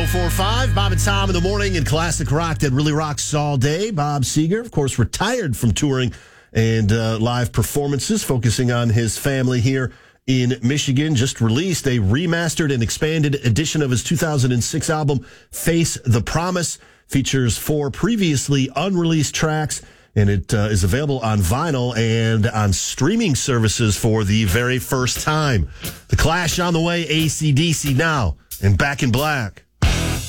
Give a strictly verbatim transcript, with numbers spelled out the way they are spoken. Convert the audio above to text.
oh four five, Bob and Tom in the morning, and classic rock that really rocks all day. Bob Seger, of course, retired from touring and uh, live performances, focusing on his family here in Michigan. Just released a remastered and expanded edition of his two thousand six album, Face the Promise. Features four previously unreleased tracks, and it uh, is available on vinyl and on streaming services for the very first time. The Clash on the way, A C D C now, and Back in Black.